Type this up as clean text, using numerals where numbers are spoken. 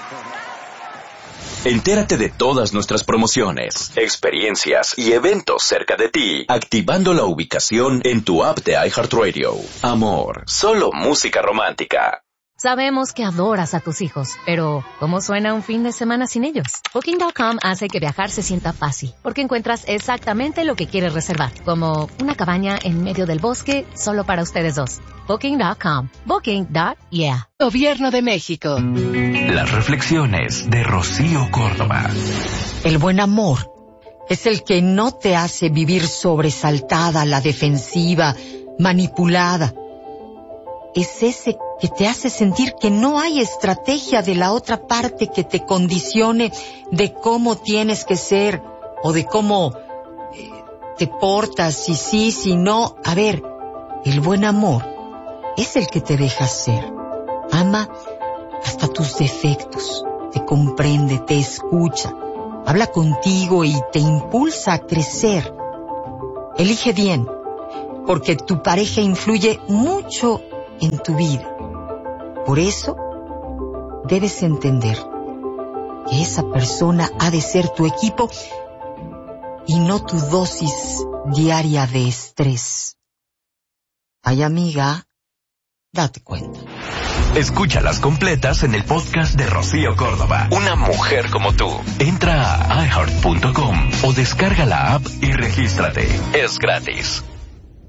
Entérate de todas nuestras promociones, experiencias y eventos cerca de ti, activando la ubicación en tu app de iHeartRadio. Amor, solo música romántica. Sabemos que adoras a tus hijos, pero ¿cómo suena un fin de semana sin ellos? Booking.com hace que viajar se sienta fácil, porque encuentras exactamente lo que quieres reservar, como una cabaña en medio del bosque solo para ustedes dos. Booking.com. Booking.yeah. Gobierno de México. Las reflexiones de Rocío Córdoba. El buen amor es el que no te hace vivir sobresaltada, a la defensiva, manipulada. Es ese que te hace sentir que no hay estrategia de la otra parte que te condicione de cómo tienes que ser o de cómo te portas, si sí, si no. A ver, el buen amor es el que te deja ser. Ama hasta tus defectos, te comprende, te escucha, habla contigo y te impulsa a crecer. Elige bien, porque tu pareja influye mucho en tu vida. Por eso, debes entender que esa persona ha de ser tu equipo y no tu dosis diaria de estrés. Ay, amiga, date cuenta. Escúchalas completas en el podcast de Rocío Córdoba. Una mujer como tú. Entra a iHeart.com o descarga la app y regístrate. Es gratis.